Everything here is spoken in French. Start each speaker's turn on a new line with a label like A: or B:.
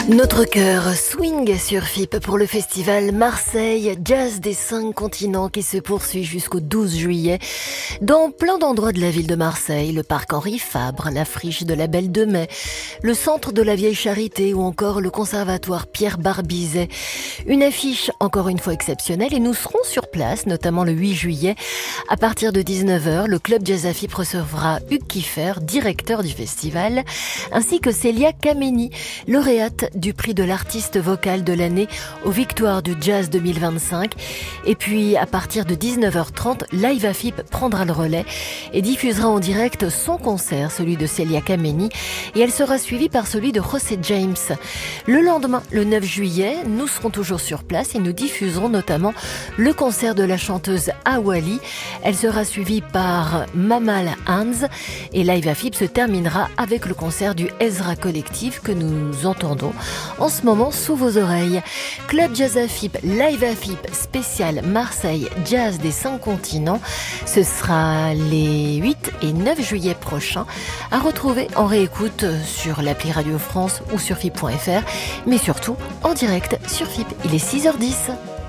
A: Notre cœur swing sur FIP pour le festival Marseille Jazz des 5 continents qui se poursuit jusqu'au 12 juillet dans plein d'endroits de la ville de Marseille, le parc Henri Fabre, la friche de la Belle de Mai, le centre de la Vieille Charité ou encore le conservatoire Pierre Barbizet. Une affiche encore une fois exceptionnelle et nous serons sur place, notamment le 8 juillet. À partir de 19h, le club Jazz à FIP recevra Hugues Kiffer, directeur du festival, ainsi que Célia Kameni, lauréate du prix de l'artiste vocal de l'année aux Victoires du Jazz 2025. Et puis, à partir de 19h30, Live AFIP prendra le relais et diffusera en direct son concert, celui de Célia Kameni, et elle sera suivie par celui de José James. Le lendemain, le 9 juillet, nous serons toujours sur place et nous diffuserons notamment le concert de la chanteuse Awali. Elle sera suivie par Mamal Hans et Live AFIP se terminera avec le concert du Ezra Collective que nous entendons en ce moment sous vos oreilles. Club Jazz AFIP, Live AFIP spécial Marseille Jazz des 5 continents. Ce sera les 8 et 9 juillet prochains à retrouver en réécoute sur l'appli Radio France ou sur FIP.fr, mais surtout en direct sur FIP. Il est 6h10.